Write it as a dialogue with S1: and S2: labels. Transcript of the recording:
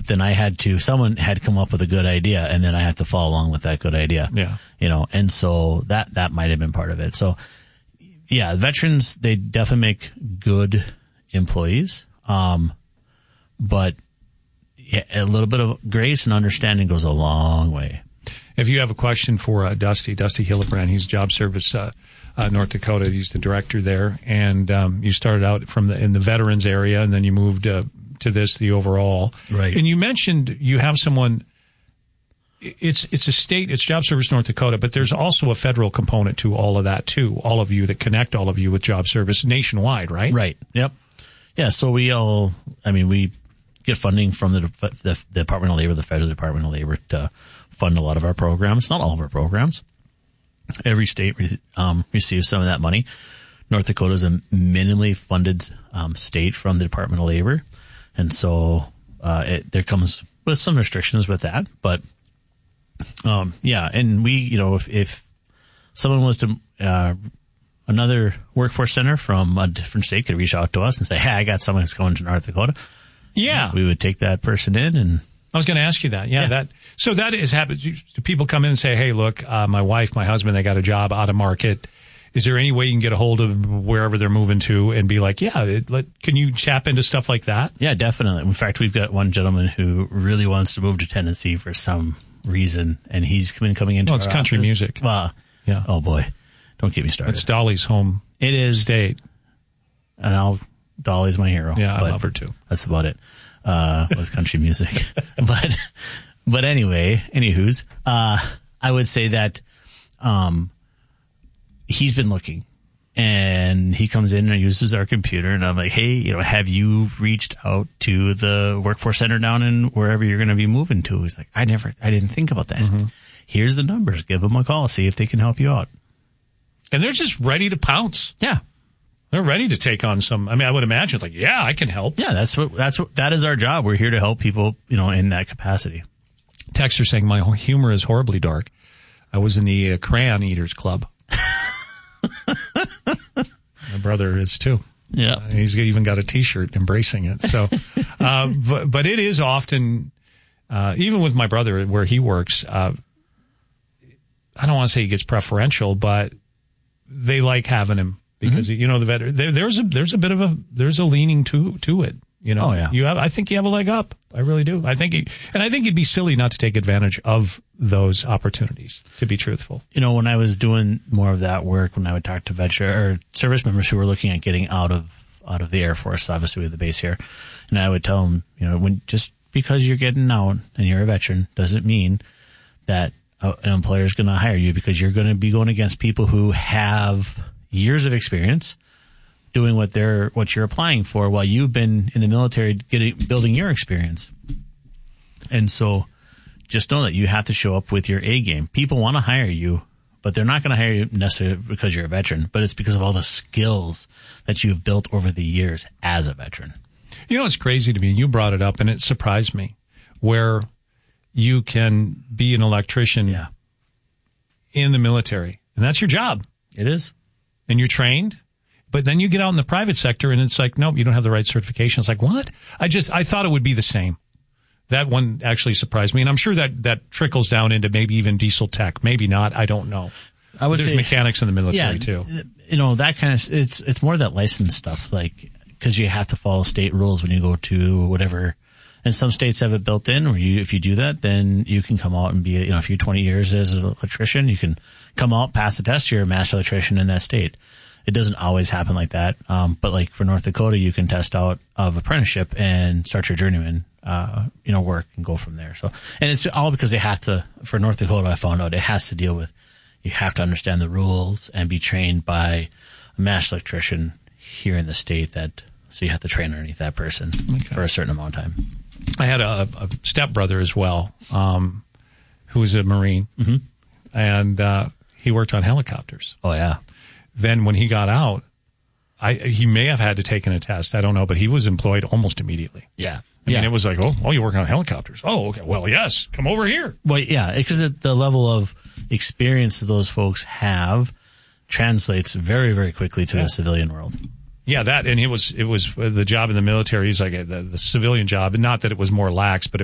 S1: but then someone had come up with a good idea, and then I have to follow along with that good idea.
S2: Yeah.
S1: And so that might have been part of it. So yeah, veterans, they definitely make good employees. But yeah, a little bit of grace and understanding goes a long way.
S2: If you have a question for Dusty Hillebrand, he's Job Service North Dakota. He's the director there, and you started out in the veterans area, and then you moved to the overall.
S1: Right.
S2: And you mentioned you have someone. It's a state. It's Job Service North Dakota, but there's also a federal component to all of that too. All of you that connect all of you with Job Service nationwide, right?
S1: Right. Yep. Yeah. So we get funding from the Department of Labor, the Federal Department of Labor, to fund a lot of our programs. Not all of our programs. Every state receives some of that money. North Dakota is a minimally funded state from the Department of Labor, and so there comes with some restrictions with that. But yeah, and we, if someone was to another workforce center from a different state could reach out to us and say, "Hey, I got someone who's going to North Dakota."
S2: Yeah,
S1: we would take that person in, and
S2: I was going to ask you that. Yeah, that has happened. People come in and say, "Hey, look, my wife, my husband, they got a job out of market. Is there any way you can get a hold of wherever they're moving to and be like, can you tap into stuff like that?"
S1: Yeah, definitely. In fact, we've got one gentleman who really wants to move to Tennessee for some reason, and he's been coming into
S2: it's country
S1: office.
S2: Music.
S1: Yeah. Oh boy, don't get me started.
S2: It's Dolly's home.
S1: It is
S2: state,
S1: and Dolly's my hero.
S2: Yeah, I love her too.
S1: That's about it. With country music, but anyway, anywho's, I would say that, he's been looking, and he comes in and uses our computer, and I'm like, "Hey, have you reached out to the workforce center down in wherever you're going to be moving to?" He's like, I didn't think about that. Mm-hmm. Here's the numbers. Give them a call. See if they can help you out.
S2: And they're just ready to pounce.
S1: Yeah.
S2: They're ready to take on some. I mean, I would imagine it's like, yeah, I can help.
S1: Yeah, that is our job. We're here to help people, in that capacity.
S2: Texter saying my humor is horribly dark. I was in the Crayon Eaters Club. My brother is too.
S1: Yeah,
S2: he's even got a T-shirt embracing it. So, but it is often, even with my brother where he works. I don't want to say he gets preferential, but they like having him. Because the veteran, there's a leaning to it.
S1: Oh yeah.
S2: I think you have a leg up. I really do. I think it'd be silly not to take advantage of those opportunities. To be truthful,
S1: when I was doing more of that work, when I would talk to veteran or service members who were looking at getting out of the Air Force, obviously we have the base here, and I would tell them, when just because you're getting out and you're a veteran doesn't mean that an employer is going to hire you, because you're going to be going against people who have years of experience doing what you're applying for, while you've been in the military building your experience. And so just know that you have to show up with your A game. People want to hire you, but they're not going to hire you necessarily because you're a veteran, but it's because of all the skills that you've built over the years as a veteran.
S2: It's crazy to me. You brought it up and it surprised me, where you can be an electrician in the military, and that's your job.
S1: It is.
S2: And you're trained, but then you get out in the private sector and it's like, nope, you don't have the right certification. It's like, what? I thought it would be the same. That one actually surprised me. And I'm sure that trickles down into maybe even diesel tech. Maybe not. I don't know.
S1: I would say
S2: mechanics in the military too.
S1: That kind of, it's more that license stuff, like, cause you have to follow state rules when you go to whatever. And some states have it built in where if you do that, then you can come out and be, if you're 20 years as an electrician, you can come out, pass the test, you're a master electrician in that state. It doesn't always happen like that. But like for North Dakota, you can test out of apprenticeship and start your journeyman, work and go from there. So, and it's all because they have to, for North Dakota, I found out it has to deal with, you have to understand the rules and be trained by a master electrician here in the state so you have to train underneath that person for a certain amount of time.
S2: I had a stepbrother as well, who was a Marine, and he worked on helicopters.
S1: Oh, yeah.
S2: Then when he got out, he may have had to take a test. I don't know, but he was employed almost immediately.
S1: Yeah.
S2: I mean, it was like, oh, you're working on helicopters. Oh, okay. Well, yes, come over here.
S1: Well, yeah, because the level of experience that those folks have translates very, very quickly to the civilian world.
S2: Yeah, and it was the job in the military is like the civilian job, and not that it was more lax, but